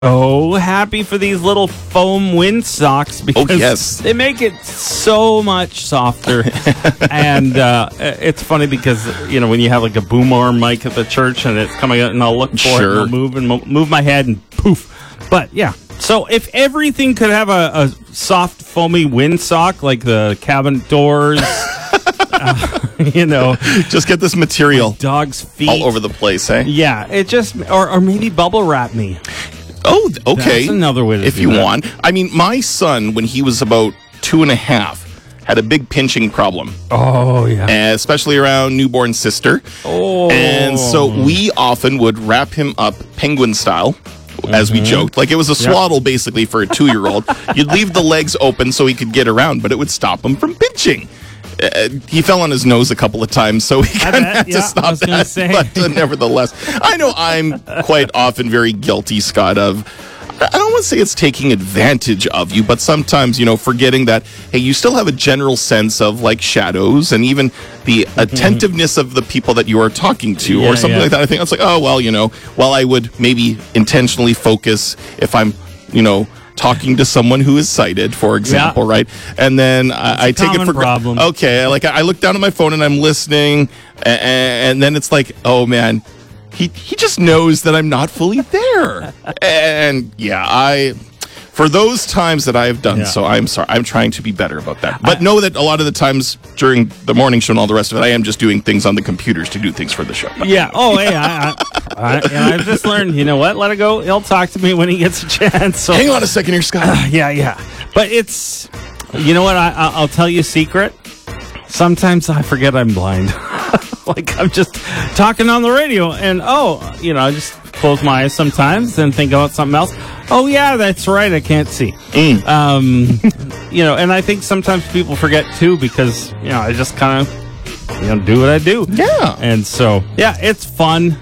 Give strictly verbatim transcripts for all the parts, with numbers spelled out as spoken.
so happy for these little foam windsocks because oh, yes. they make it so much softer. And uh, it's funny because, you know, when you have like a boom arm mic at the church and it's coming out and I'll look for sure. it and I'll move and mo- move my head and poof. But yeah, so if everything could have a, a soft foamy windsock like the cabinet doors, uh, you know, just get this material, dog's feet all over the place, eh? Yeah, it just or, or maybe bubble wrap me. Oh, okay. That's another way to if do you that. want. I mean, my son, when he was about two and a half, had a big pinching problem. Oh, yeah. Especially around newborn sister. Oh. And so we often would wrap him up penguin style, mm-hmm. as we joked. Like it was a swaddle, yep. basically, for a two-year-old. You'd leave the legs open so he could get around, but it would stop him from pinching. Uh, he fell on his nose a couple of times, so we kind of had yeah, to stop that. Say. But uh, nevertheless, I know I'm quite often very guilty, Scott, of, I don't want to say it's taking advantage of you, but sometimes, you know, forgetting that, hey, you still have a general sense of, like, shadows and even the attentiveness of the people that you are talking to, yeah, or something yeah. like that. I think it's like, oh, well, you know, while I would maybe intentionally focus if I'm, you know, talking to someone who is sighted, for example, yeah. right? And then I, I take it for granted. Okay, like I look down at my phone and I'm listening, and, and then it's like, oh man, he he just knows that I'm not fully there. And yeah, I for those times that I have done yeah. so, I'm sorry. I'm trying to be better about that. But I, know that a lot of the times during the morning show and all the rest of it, I am just doing things on the computers to do things for the show. But yeah. Oh, hey, I, I, I, and I've just learned, you know what? Let it go. He'll talk to me when he gets a chance. So, hang on a second here, Scott. Uh, yeah, yeah. But it's, you know what? I, I'll tell you a secret. Sometimes I forget I'm blind. Like I'm just talking on the radio and, oh, you know, I just close my eyes sometimes and think about something else. Oh, yeah, that's right. I can't see. Mm. Um, you know, and I think sometimes people forget, too, because, you know, I just kind of, you know, do what I do. Yeah. And so, yeah, it's fun.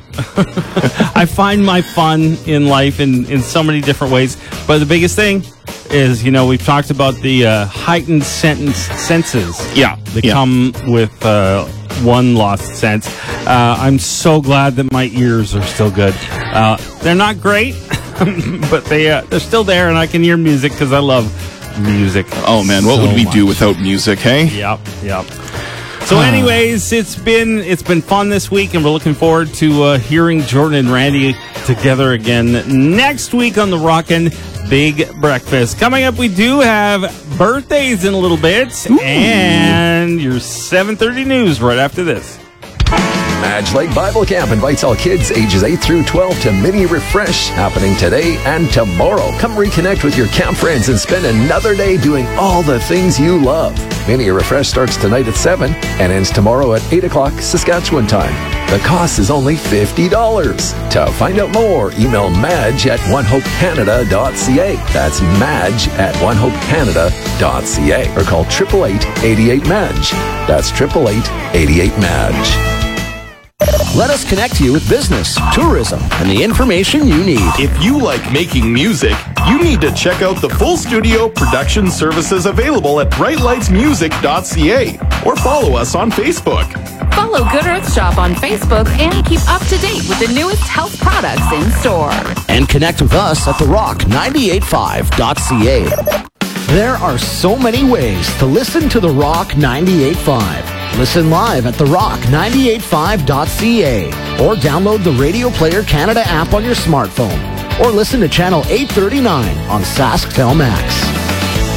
I find my fun in life in, in so many different ways. But the biggest thing is, you know, we've talked about the uh, heightened sentence senses. Yeah. That yeah. come with uh, one lost sense. Uh, I'm so glad that my ears are still good. Uh, they're not great, but they, uh, they're still there, and I can hear music because I love music. Oh, man, what so would we much. do without music, hey? Yep, yep. So anyways, it's been it's been fun this week, and we're looking forward to uh, hearing Jordan and Randy together again next week on the Rockin' Big Breakfast. Coming up, we do have birthdays in a little bit, Ooh. and your seven thirty news right after this. Madge Lake Bible Camp invites all kids ages eight through twelve to Mini Refresh, happening today and tomorrow. Come reconnect with your camp friends and spend another day doing all the things you love. Mini Refresh starts tonight at seven and ends tomorrow at eight o'clock Saskatchewan time. The cost is only fifty dollars. To find out more, email Madge at one hope canada dot c a. That's Madge at one hope canada dot c a. Or call eight eight eight, eight eight, Madge. That's eight eight eight, eight eight, Madge. Let us connect you with business, tourism, and the information you need. If you like making music, you need to check out the full studio production services available at bright lights music dot c a or follow us on Facebook. Follow Good Earth Shop on Facebook and keep up to date with the newest health products in store. And connect with us at the rock ninety-eight point five dot c a. There are so many ways to listen to The Rock ninety-eight point five. Listen live at the rock ninety-eight point five dot c a or download the Radio Player Canada app on your smartphone or listen to channel eight thirty-nine on Sask Telmax.